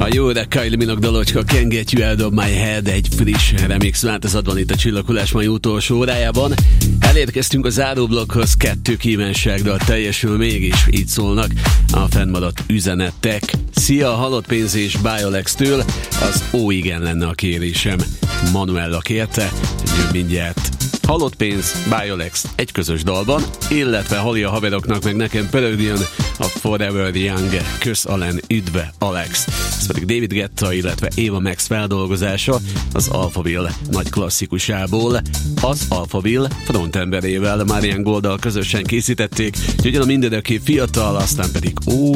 jó, de Kylie Minogue dalocska Can't Get You Out of My Head egy friss remix változatban itt a Csillaghullás mai utolsó órájában. Elérkeztünk a záróblokkhoz, 2 kívánságdal teljesül mégis, így szólnak a fennmaradt üzenetek. Szia, halott pénz és Biolex-től, az ó igen lenne a kérésem. Manuella kérte, hogy mindjárt halott pénz, Biolex egy közös dalban, illetve Hali a haveroknak meg nekem pörögjön a Forever Young, kösz Alen, üdve Alex. Ez pedig David Guetta, illetve Eva Max feldolgozása az Alphaville nagy klasszikusából. Az Alphaville frontemberével, Marian Golddal közösen készítették, hogy ugyan a mindörökké fiatal, aztán pedig